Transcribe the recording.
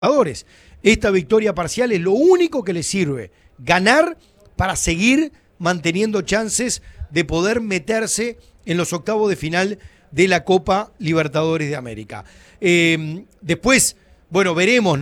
Libertadores. Esta victoria parcial es lo único que le sirve. Ganar para seguir manteniendo chances de poder meterse en los octavos de final de la Copa Libertadores de América. Después, bueno, veremos, ¿no?